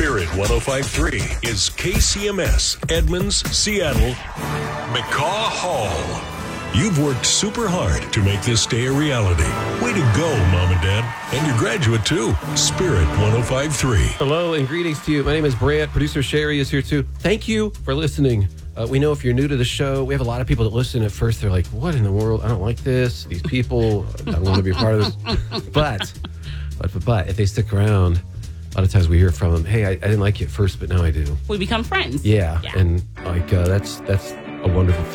Spirit 105.3 is KCMS, Edmonds, Seattle, McCaw Hall. You've worked super hard to make this day a reality. Way to go, Mom and Dad. And your graduate, too. Spirit 105.3. Hello and greetings to you. My name is Brant. Producer Sherry is here, too. Thank you for listening. We know if you're new to the show, we have a lot of people that listen at first. They're like, what in the world? I don't like this. These people, I don't want to be a part of this. But if they stick around, a lot of times we hear from them, hey, I didn't like you at first, but now I do. We become friends. Yeah. And like that's a wonderful